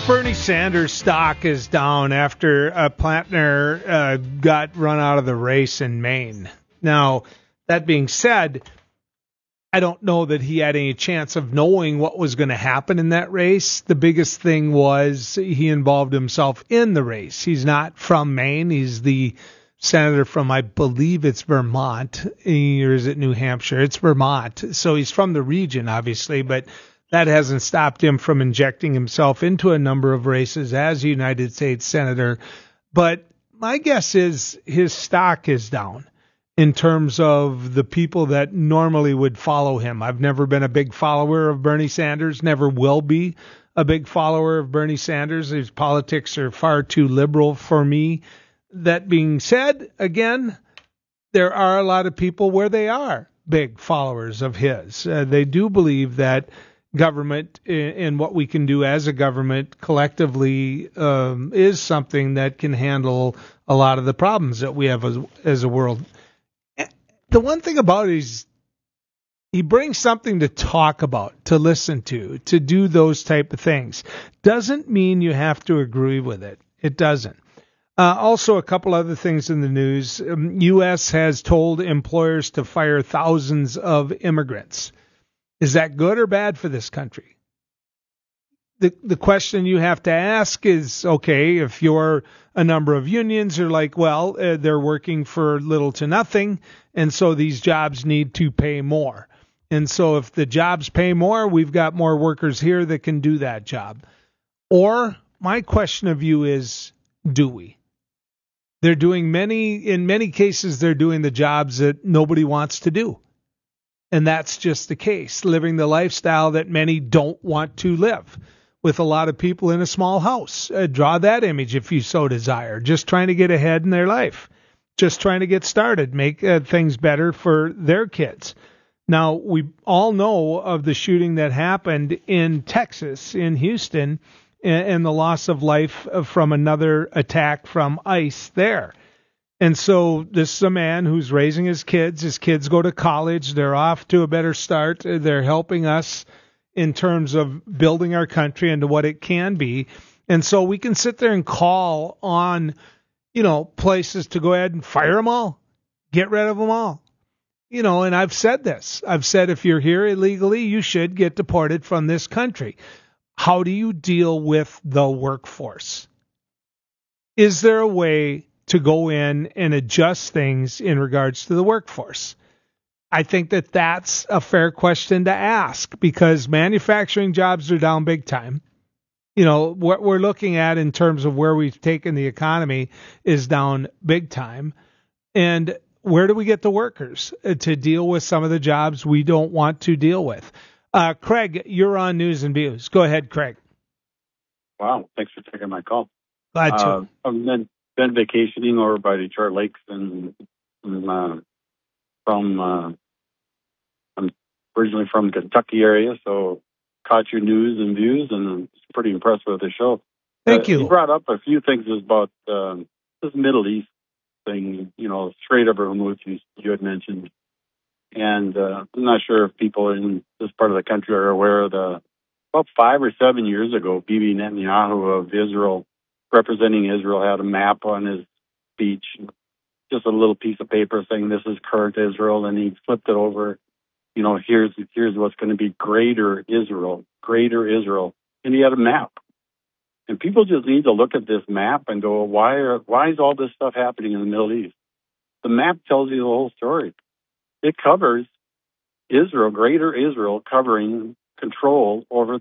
Bernie Sanders' stock is down after Plantner got run out of the race in Maine. Now, that being said, I don't know that he had any chance of knowing what was going to happen in that race. The biggest thing was he involved himself in the race. He's not from Maine. He's the senator from, I believe it's Vermont, or is it New Hampshire? It's Vermont. So he's from the region, obviously, but that hasn't stopped him from injecting himself into a number of races as a United States senator. But my guess is his stock is down in terms of the people that normally would follow him. I've never been a big follower of Bernie Sanders, never will be a big follower of Bernie Sanders. His politics are far too liberal for me. That being said, again, there are a lot of people where they are big followers of his. They do believe that government and what we can do as a government collectively is something that can handle a lot of the problems that we have as a world. The one thing about it is he brings something to talk about, to listen to do those type of things. Doesn't mean you have to agree with it. It doesn't. Also, a couple other things in the news. U.S. has told employers to fire thousands of immigrants. Is that good or bad for this country? The question you have to ask is, okay, if you're a number of unions, you're like, well, they're working for little to nothing, and so these jobs need to pay more. And so if the jobs pay more, we've got more workers here that can do that job. Or my question of you is, do we? They're doing in many cases, they're doing the jobs that nobody wants to do. And that's just the case, living the lifestyle that many don't want to live, with a lot of people in a small house. Draw that image if you so desire, just trying to get ahead in their life, just trying to get started, make things better for their kids. Now, we all know of the shooting that happened in Texas, in Houston, and the loss of life from another attack from ICE there. And so this is a man who's raising his kids. His kids go to college. They're off to a better start. They're helping us in terms of building our country into what it can be. And so we can sit there and call on, places to go ahead and fire them all, get rid of them all. And I've said this. I've said if you're here illegally, you should get deported from this country. How do you deal with the workforce? Is there a way to go in and adjust things in regards to the workforce? I think that that's a fair question to ask, because manufacturing jobs are down big time. What we're looking at in terms of where we've taken the economy is down big time. And where do we get the workers to deal with some of the jobs we don't want to deal with? Craig, you're on News and Views. Go ahead, Craig. Wow. Thanks for taking my call. Glad to. I've been vacationing over by Detroit Lakes, and I'm originally from the Kentucky area, so caught your News and Views, and I'm pretty impressed with the show. Thank you. You brought up a few things about this Middle East thing, Strait of Hormuz you had mentioned. And I'm not sure if people in this part of the country are aware of about 5 or 7 years ago, Bibi Netanyahu of Israel, representing Israel, had a map on his speech, just a little piece of paper saying this is current Israel, and he flipped it over. Here's what's going to be greater Israel, and he had a map. And people just need to look at this map and go, why is all this stuff happening in the Middle East? The map tells you the whole story. It covers Israel, greater Israel, covering control over